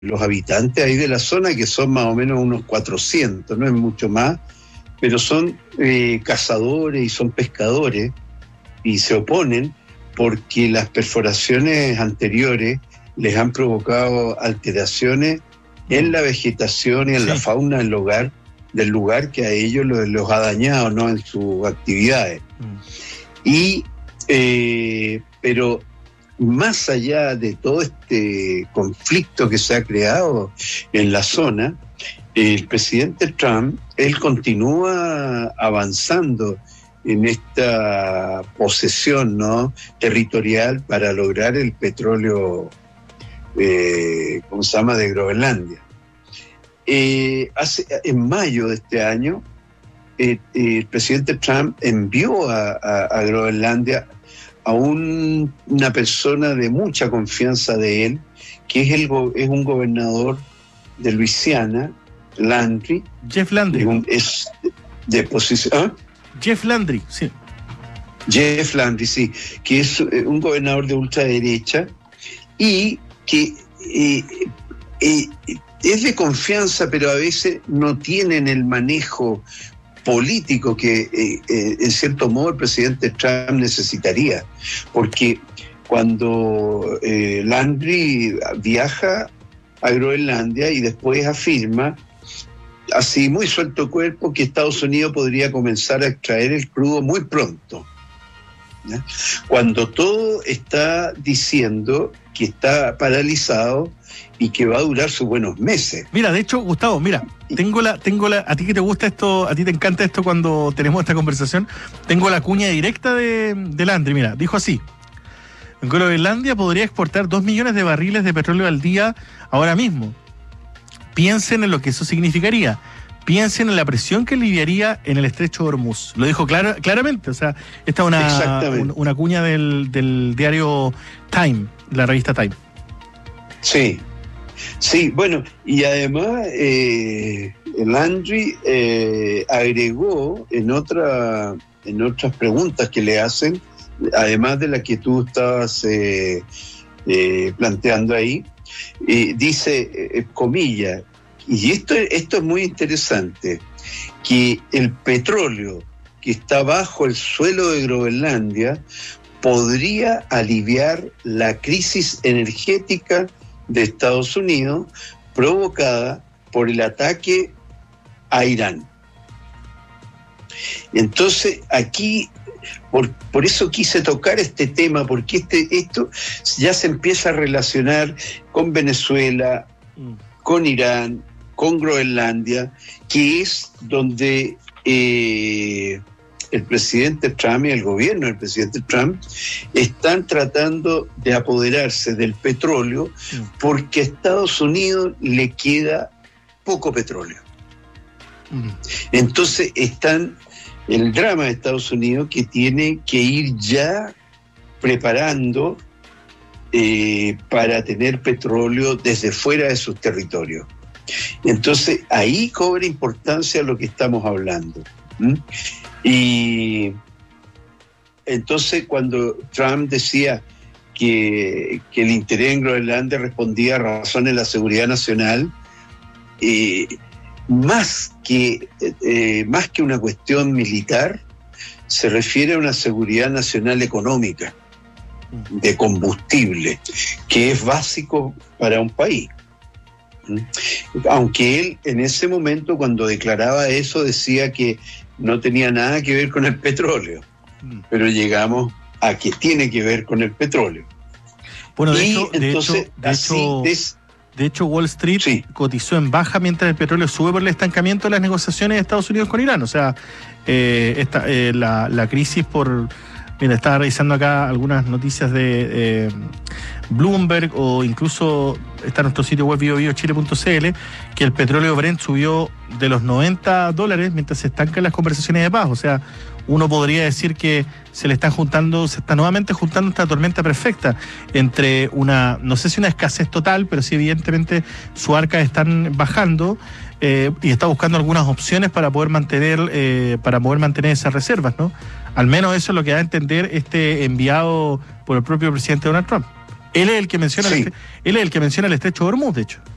los habitantes ahí de la zona, que son más o menos unos 400, no es mucho más, pero son cazadores y son pescadores, y se oponen porque las perforaciones anteriores les han provocado alteraciones en la vegetación y en la fauna del lugar que a ellos los ha dañado, ¿no?, en sus actividades. Pero más allá de todo este conflicto que se ha creado en la zona, el presidente Trump, él continúa avanzando en esta posesión, ¿no?, territorial para lograr el petróleo, ¿cómo se llama?, de Groenlandia. En mayo de este año, el presidente Trump envió a Groenlandia a una persona de mucha confianza de él, que es un gobernador de Luisiana, Landry. Jeff Landry. Es de posición. Jeff Landry, sí. Jeff Landry, sí, que es un gobernador de ultraderecha y que es de confianza, pero a veces no tienen el manejo político que en cierto modo el presidente Trump necesitaría, porque cuando Landry viaja a Groenlandia y después afirma, así muy suelto cuerpo, que Estados Unidos podría comenzar a extraer el crudo muy pronto, ¿ya?, cuando todo está diciendo que está paralizado y que va a durar sus buenos meses. Mira, de hecho, Gustavo, mira, tengo la, a ti que te gusta esto, a ti te encanta esto cuando tenemos esta conversación, tengo la cuña directa de Landry. Mira, dijo así: Groenlandia podría exportar 2 millones de barriles de petróleo al día ahora mismo. Piensen en lo que eso significaría. Piensen en la presión que aliviaría en el estrecho de Hormuz. Lo dijo claramente. O sea, esta es una cuña del diario Time, la revista Time. Sí, bueno, y además Landry agregó en otras preguntas que le hacen, además de la que tú estabas planteando ahí, dice, comillas, y esto es muy interesante, que el petróleo que está bajo el suelo de Groenlandia podría aliviar la crisis energética de Estados Unidos provocada por el ataque a Irán. Entonces, aquí, por eso quise tocar este tema, porque esto ya se empieza a relacionar con Venezuela, con Irán, con Groenlandia, que es donde el presidente Trump y el gobierno del presidente Trump están tratando de apoderarse del petróleo, porque a Estados Unidos le queda poco petróleo. Entonces el drama de Estados Unidos, que tiene que ir ya preparando para tener petróleo desde fuera de sus territorios. Entonces ahí cobra importancia lo que estamos hablando. Y entonces cuando Trump decía que el interés en Groenlandia respondía a razones de la seguridad nacional, más que una cuestión militar, se refiere a una seguridad nacional económica, de combustible, que es básico para un país. Aunque él en ese momento, cuando declaraba eso, decía que no tenía nada que ver con el petróleo, pero llegamos a que tiene que ver con el petróleo. Bueno, de hecho, Wall Street cotizó en baja mientras el petróleo sube por el estancamiento de las negociaciones de Estados Unidos con Irán. O sea, la crisis por... Mira, estaba revisando acá algunas noticias de Bloomberg, o incluso está nuestro sitio web biobiochile.cl, que el petróleo Brent subió de los $90 mientras se estancan las conversaciones de paz. O sea, uno podría decir que se está nuevamente juntando esta tormenta perfecta entre no sé si una escasez total, pero sí evidentemente sus arcas están bajando, y está buscando algunas opciones para poder mantener esas reservas, ¿no? Al menos eso es lo que da a entender este enviado por el propio presidente Donald Trump. Él es el que menciona el estrecho de Hormuz, de hecho.